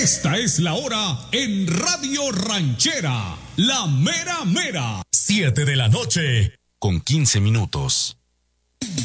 Esta es la hora en Radio Ranchera, la mera mera. 7 de la noche, con 15 minutos.